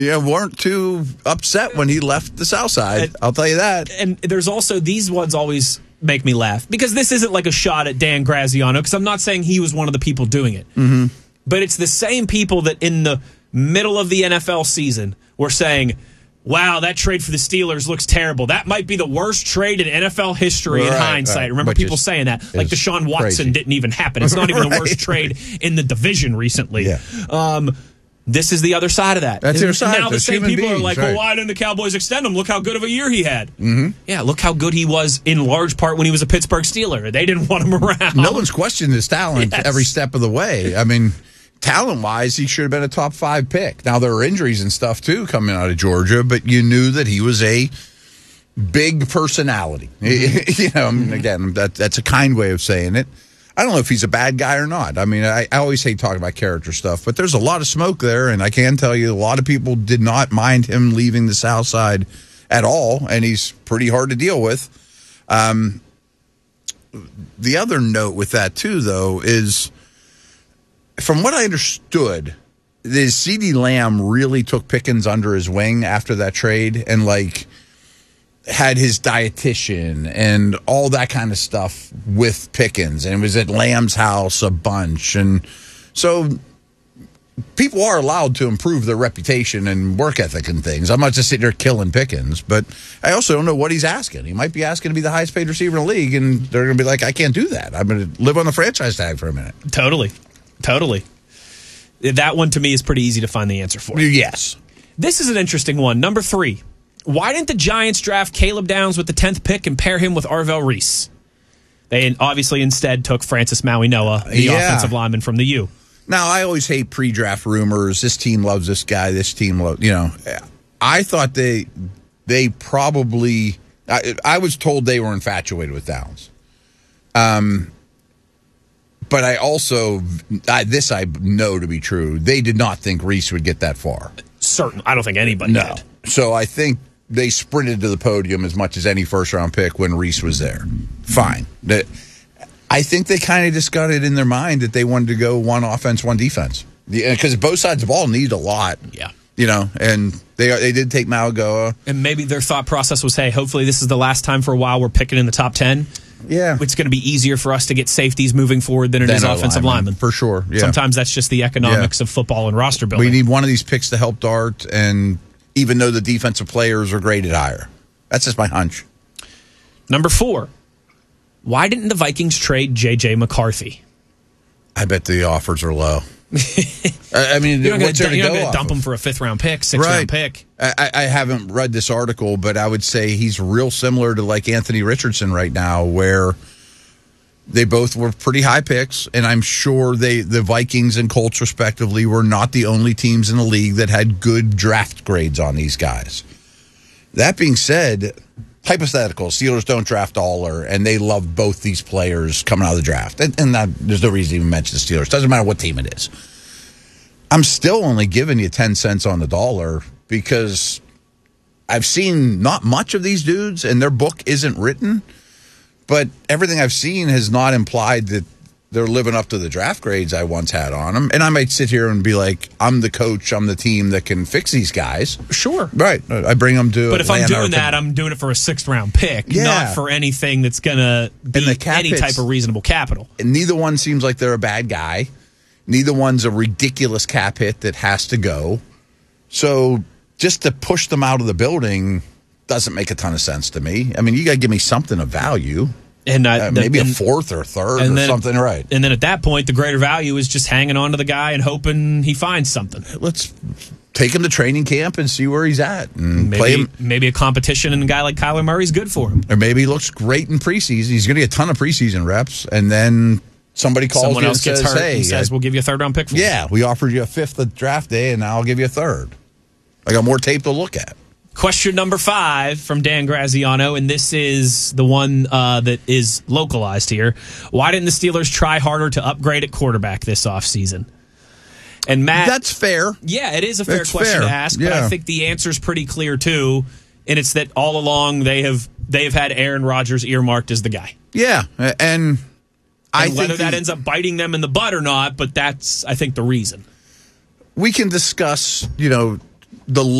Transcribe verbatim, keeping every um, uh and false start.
Yeah, weren't too upset when he left the South Side. And, I'll tell you that. And there's also, these ones always make me laugh, because this isn't like a shot at Dan Graziano, because I'm not saying he was one of the people doing it. Mm-hmm. But it's the same people that in the middle of the N F L season were saying, wow, that trade for the Steelers looks terrible. That might be the worst trade in N F L history right, in hindsight. right. Remember Which people is, saying that. Like Deshaun Watson crazy. didn't even happen. It's not even right, the worst trade right. in the division recently. Yeah. Um, this is the other side of that. That's the other side. Now the There's same human people beings, are like, right. well, why didn't the Cowboys extend him? Look how good of a year he had. Mm-hmm. Yeah, look how good he was in large part when he was a Pittsburgh Steeler. They didn't want him around. No one's questioned his talent Yes. every step of the way. I mean, talent-wise, he should have been a top five pick. Now, there were injuries and stuff, too, coming out of Georgia, but you knew that he was a big personality. Mm-hmm. you know, I mean, again, that, that's a kind way of saying it. I don't know if he's a bad guy or not. I mean, I, I always hate talking about character stuff, but there's a lot of smoke there, and I can tell you a lot of people did not mind him leaving the South Side at all, and he's pretty hard to deal with. Um, the other note with that, too, though, is from what I understood, the CeeDee Lamb really took Pickens under his wing after that trade and, like, had his dietitian and all that kind of stuff with Pickens, and was at Lamb's house a bunch. And so people are allowed to improve their reputation and work ethic and things. I'm not just sitting there killing Pickens, but I also don't know what he's asking. He might be asking to be the highest paid receiver in the league, and they're going to be like, I can't do that. I'm going to live on the franchise tag for a minute. Totally. Totally. That one to me is pretty easy to find the answer for. Yes. This is an interesting one. Number three. Why didn't the Giants draft Caleb Downs with the tenth pick and pair him with Arvell Reese? They obviously instead took Francis Maui-Noah, the yeah. offensive lineman from the U. Now, I always hate pre-draft rumors. This team loves this guy. This team loves, you know. I thought they they probably, I, I was told they were infatuated with Downs. Um, but I also, I, this I know to be true, they did not think Reese would get that far. Certain. I don't think anybody No. did. So I think they sprinted to the podium as much as any first-round pick when Reese was there. Fine. That, I think they kind of just got it in their mind that they wanted to go one offense, one defense. Because both sides of the ball need a lot. Yeah. You know, and they they did take Malagoa. And maybe their thought process was, hey, hopefully this is the last time for a while we're picking in the top ten. Yeah. It's going to be easier for us to get safeties moving forward than it Then is a offensive lineman, linemen. for sure. Yeah. Sometimes that's just the economics Yeah. of football and roster building. We need one of these picks to help Dart, and even though the defensive players are graded higher. That's just my hunch. Number four. Why didn't the Vikings trade J J McCarthy? I bet the offers are low. I mean, You're not what's there to going go to off dump of? him for a fifth-round pick, sixth-round pick. I, I haven't read this article, but I would say he's real similar to like Anthony Richardson right now, where they both were pretty high picks, and I'm sure they the Vikings and Colts, respectively, were not the only teams in the league that had good draft grades on these guys. That being said, hypothetical, Steelers don't draft Aller, and they love both these players coming out of the draft. And, and that, there's no reason to even mention the Steelers. Doesn't matter what team it is. I'm still only giving you ten cents on the dollar because I've seen not much of these dudes, and their book isn't written. But everything I've seen has not implied that they're living up to the draft grades I once had on them. And I might sit here and be like, I'm the coach, I'm the team that can fix these guys. Sure. Right. I bring them to But if I'm Atlanta doing or- that, I'm doing it for a sixth-round pick, Yeah. not for anything that's going to be the cap any hits- type of reasonable capital. And neither one seems like they're a bad guy. Neither one's a ridiculous cap hit that has to go. So just to push them out of the building doesn't make a ton of sense to me. I mean, you got to give me something of value. And uh, Uh, maybe and, a fourth or third and or then- something, right? And then at that point, the greater value is just hanging on to the guy and hoping he finds something. Let's take him to training camp and see where he's at and play Maybe, him. maybe a competition and a guy like Kyler Murray's good for him. Or maybe he looks great in preseason. He's going to get a ton of preseason reps, and then somebody calls Someone you else and gets says, hurt hey, and says, I- we'll give you a third-round pick for him. yeah, we offered you a fifth at draft day, and now I'll give you a third. I got more tape to look at. Question number five from Dan Graziano, and this is the one uh, that is localized here. Why didn't the Steelers try harder to upgrade at quarterback this offseason? And Matt, That's fair. yeah, it is a fair That's question fair. to ask, but I Yeah. think the answer is pretty clear too, and it's that all along they have they have had Aaron Rodgers earmarked as the guy. Yeah, and I And whether think that the- ends up biting them in the butt or not, but that's I think the reason. we can discuss, you know, the